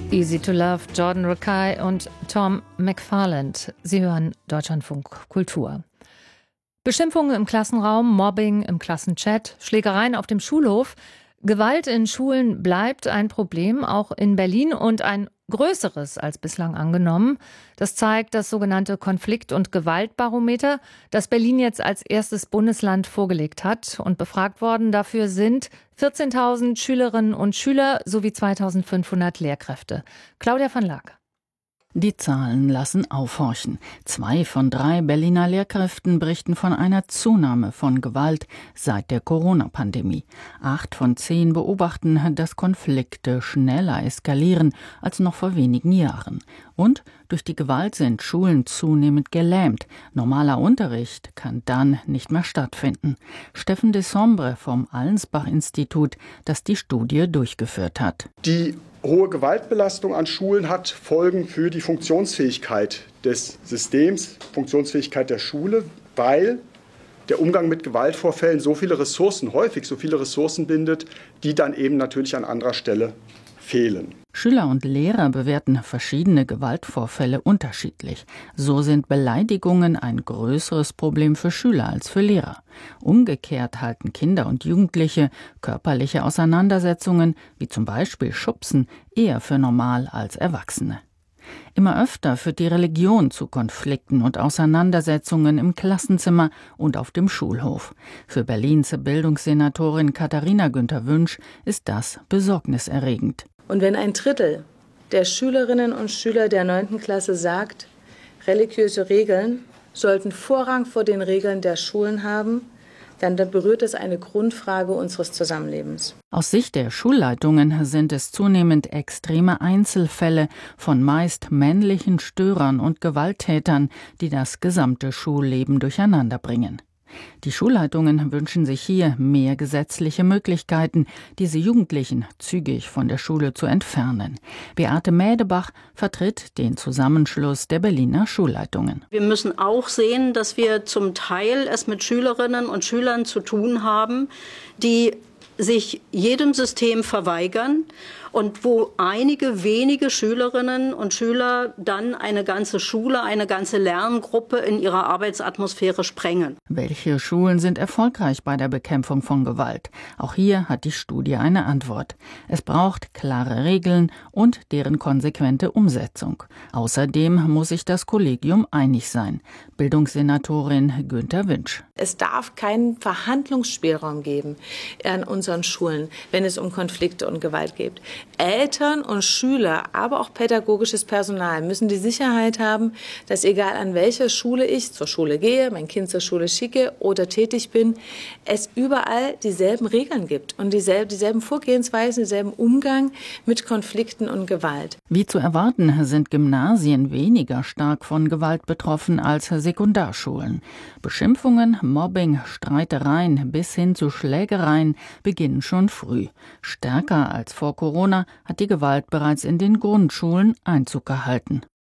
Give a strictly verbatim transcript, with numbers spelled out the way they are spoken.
Easy to Love, Jordan Rakei und Tom McFarland. Sie hören Deutschlandfunk Kultur. Beschimpfungen im Klassenraum, Mobbing im Klassenchat, Schlägereien auf dem Schulhof. Gewalt in Schulen bleibt ein Problem, auch in Berlin, und ein größeres als bislang angenommen. Das zeigt das sogenannte Konflikt- und Gewaltbarometer, das Berlin jetzt als erstes Bundesland vorgelegt hat. Und befragt worden dafür sind vierzehntausend Schülerinnen und Schüler sowie zweitausendfünfhundert Lehrkräfte. Claudia van Laak. Die Zahlen lassen aufhorchen. Zwei von drei Berliner Lehrkräften berichten von einer Zunahme von Gewalt seit der Corona-Pandemie. Acht von zehn beobachten, dass Konflikte schneller eskalieren als noch vor wenigen Jahren. Und durch die Gewalt sind Schulen zunehmend gelähmt. Normaler Unterricht kann dann nicht mehr stattfinden. Steffen de Sombre vom Allensbach-Institut, das die Studie durchgeführt hat. Die hohe Gewaltbelastung an Schulen hat Folgen für die Funktionsfähigkeit des Systems, Funktionsfähigkeit der Schule, weil der Umgang mit Gewaltvorfällen so viele Ressourcen, häufig so viele Ressourcen bindet, die dann eben natürlich an anderer Stelle fehlen. Schüler und Lehrer bewerten verschiedene Gewaltvorfälle unterschiedlich. So sind Beleidigungen ein größeres Problem für Schüler als für Lehrer. Umgekehrt halten Kinder und Jugendliche körperliche Auseinandersetzungen, wie zum Beispiel Schubsen, eher für normal als Erwachsene. Immer öfter führt die Religion zu Konflikten und Auseinandersetzungen im Klassenzimmer und auf dem Schulhof. Für Berlins Bildungssenatorin Katharina Günther-Wünsch ist das besorgniserregend. Und wenn ein Drittel der Schülerinnen und Schüler der neunten Klasse sagt, religiöse Regeln sollten Vorrang vor den Regeln der Schulen haben, dann berührt es eine Grundfrage unseres Zusammenlebens. Aus Sicht der Schulleitungen sind es zunehmend extreme Einzelfälle von meist männlichen Störern und Gewalttätern, die das gesamte Schulleben durcheinanderbringen. Die Schulleitungen wünschen sich hier mehr gesetzliche Möglichkeiten, diese Jugendlichen zügig von der Schule zu entfernen. Beate Mädebach vertritt den Zusammenschluss der Berliner Schulleitungen. Wir müssen auch sehen, dass wir zum Teil es mit Schülerinnen und Schülern zu tun haben, die sich jedem System verweigern und wo einige wenige Schülerinnen und Schüler dann eine ganze Schule, eine ganze Lerngruppe in ihrer Arbeitsatmosphäre sprengen. Welche Schulen sind erfolgreich bei der Bekämpfung von Gewalt? Auch hier hat die Studie eine Antwort. Es braucht klare Regeln und deren konsequente Umsetzung. Außerdem muss sich das Kollegium einig sein. Bildungssenatorin Günther-Wünsch. Es darf keinen Verhandlungsspielraum geben an unseren Schulen, wenn es um Konflikte und Gewalt geht. Eltern und Schüler, aber auch pädagogisches Personal müssen die Sicherheit haben, dass egal an welcher Schule ich zur Schule gehe, mein Kind zur Schule schicke oder tätig bin, es überall dieselben Regeln gibt und dieselben, dieselben Vorgehensweisen, denselben Umgang mit Konflikten und Gewalt. Wie zu erwarten, sind Gymnasien weniger stark von Gewalt betroffen als Sekundarschulen. Beschimpfungen, Mobbing, Streitereien bis hin zu Schlägereien beginnen schon früh. Stärker als vor Corona hat die Gewalt bereits in den Grundschulen Einzug gehalten.